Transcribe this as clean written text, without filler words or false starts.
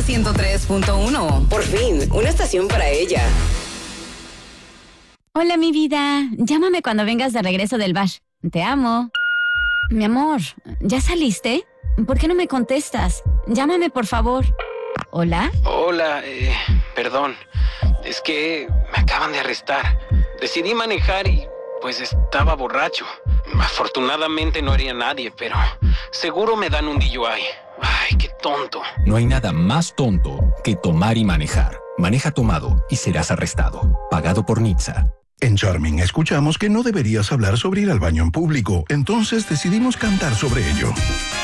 103.1. Por fin, una estación para ella. Hola, mi vida. Llámame cuando vengas de regreso del bar. Te amo. Mi amor, ¿ya saliste? ¿Por qué no me contestas? Llámame, por favor. ¿Hola? Hola, perdón. Es que me acaban de arrestar. Decidí manejar y, pues, estaba borracho. Afortunadamente no haría nadie, pero seguro me dan un DUI. Ay, qué tonto. No hay nada más tonto que tomar y manejar. Maneja tomado y serás arrestado. Pagado por NHTSA. En Charming escuchamos que no deberías hablar sobre ir al baño en público, entonces decidimos cantar sobre ello.